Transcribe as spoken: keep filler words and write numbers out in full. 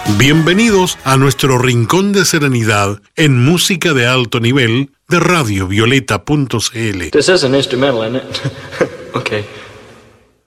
Bienvenidos a nuestro rincón de serenidad en música de alto nivel de radio violeta punto c l. This is an instrumental, isn't it? Okay.